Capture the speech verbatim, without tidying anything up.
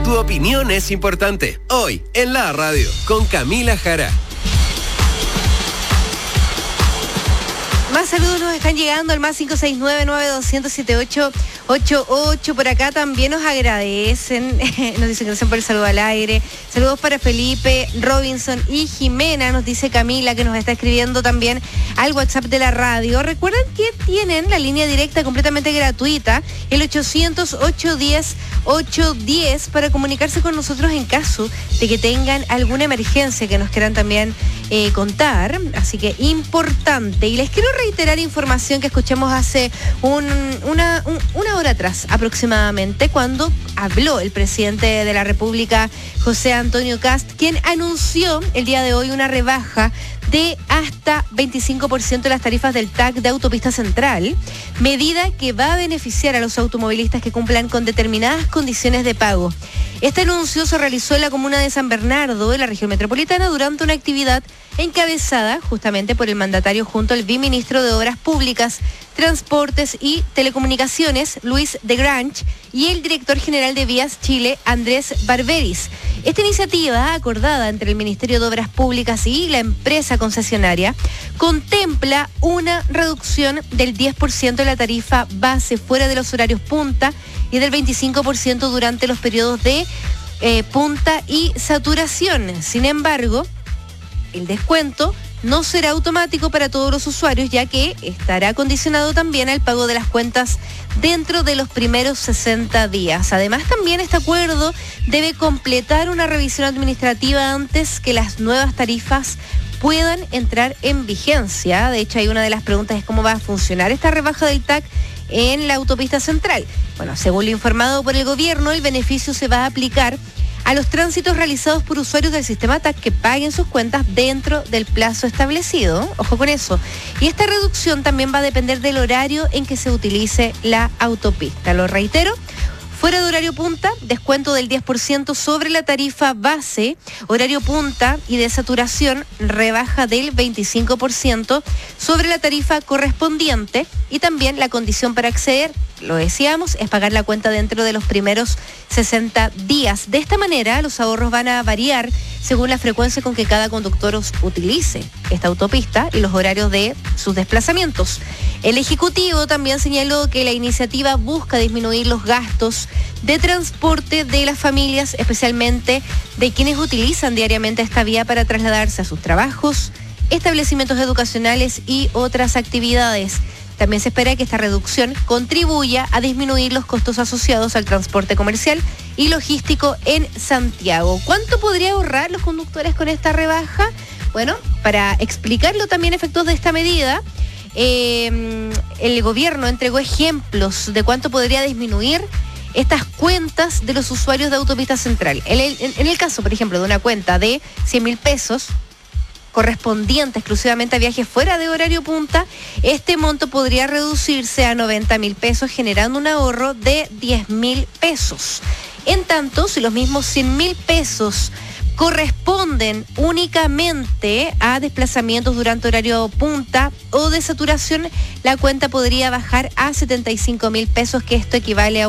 Tu opinión es importante. Hoy, en la radio, con Camila Jara. Más saludos nos están llegando al más cinco seis nueve, nueve dos cero, siete ocho ocho ocho. Por acá también nos agradecen, nos dicen gracias por el saludo al aire. Saludos para Felipe, Robinson y Jimena, nos dice Camila, que nos está escribiendo también al WhatsApp de la radio. Recuerden que tienen la línea directa completamente gratuita, el ochocientos, ochocientos diez, ochocientos diez, para comunicarse con nosotros en caso de que tengan alguna emergencia que nos quieran también eh, contar. Así que importante. Y les quiero reiterar información que escuchamos hace un, una, un, una hora atrás aproximadamente, cuando habló el presidente de la República, José Antonio Kast, quien anunció el día de hoy una rebaja de hasta veinticinco por ciento de las tarifas del T A C de Autopista Central, medida que va a beneficiar a los automovilistas que cumplan con determinadas condiciones de pago. Este anuncio se realizó en la comuna de San Bernardo, en la región metropolitana, durante una actividad encabezada justamente por el mandatario junto al viceministro de Obras Públicas, Transportes y Telecomunicaciones, Luis de Grange, y el director general de Vías Chile, Andrés Barberis. Esta iniciativa, acordada entre el Ministerio de Obras Públicas y la empresa concesionaria, contempla una reducción del diez por ciento de la tarifa base fuera de los horarios punta y del veinticinco por ciento durante los periodos de eh, punta y saturación. Sin embargo, el descuento no será automático para todos los usuarios, ya que estará condicionado también al pago de las cuentas dentro de los primeros sesenta días. Además, también este acuerdo debe completar una revisión administrativa antes que las nuevas tarifas puedan entrar en vigencia. De hecho, hay una de las preguntas es cómo va a funcionar esta rebaja del T A C en la autopista central. Bueno, según lo informado por el gobierno, el beneficio se va a aplicar a los tránsitos realizados por usuarios del sistema T A C que paguen sus cuentas dentro del plazo establecido. Ojo con eso. Y esta reducción también va a depender del horario en que se utilice la autopista. Lo reitero. Fuera de horario punta, descuento del diez por ciento sobre la tarifa base. Horario punta y de saturación, rebaja del veinticinco por ciento sobre la tarifa correspondiente. Y también la condición para acceder, lo decíamos, es pagar la cuenta dentro de los primeros sesenta días. De esta manera, los ahorros van a variar según la frecuencia con que cada conductor utilice esta autopista y los horarios de sus desplazamientos. El Ejecutivo también señaló que la iniciativa busca disminuir los gastos de transporte de las familias, especialmente de quienes utilizan diariamente esta vía para trasladarse a sus trabajos, establecimientos educacionales y otras actividades. También se espera que esta reducción contribuya a disminuir los costos asociados al transporte comercial y logístico en Santiago. ¿Cuánto podría ahorrar los conductores con esta rebaja? Bueno, para explicarlo también efectos de esta medida, eh, el gobierno entregó ejemplos de cuánto podría disminuir estas cuentas de los usuarios de Autopista Central. En el, en el caso, por ejemplo, de una cuenta de cien mil pesos, correspondiente exclusivamente a viajes fuera de horario punta, este monto podría reducirse a noventa mil pesos, generando un ahorro de diez mil pesos. En tanto, si los mismos cien mil pesos corresponden únicamente a desplazamientos durante horario punta o de saturación, la cuenta podría bajar a setenta y cinco mil pesos, que esto equivale a